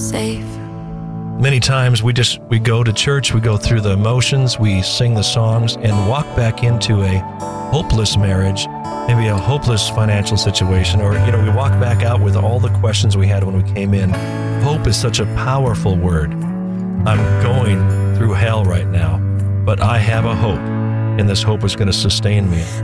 safe. Many times we go to church, we go through the motions, we sing the songs, and walk back into a hopeless marriage, maybe a hopeless financial situation, or we walk back out with all the questions we had when we came in. Hope is such a powerful word. I'm going through hell right now, but I have a hope, and this hope is going to sustain me.